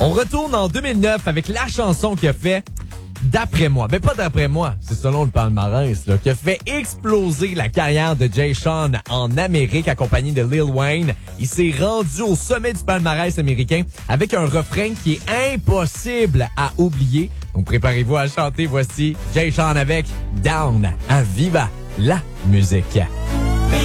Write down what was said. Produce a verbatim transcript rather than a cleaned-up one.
On retourne en deux mille neuf avec la chanson qui a fait, d'après moi, mais pas d'après moi, c'est selon le palmarès, là, qui a fait exploser la carrière de Jay Sean en Amérique, accompagné de Lil Wayne. Il s'est rendu au sommet du palmarès américain avec un refrain qui est impossible à oublier. Donc préparez-vous à chanter. Voici Jay Sean avec Down à Viva la musique.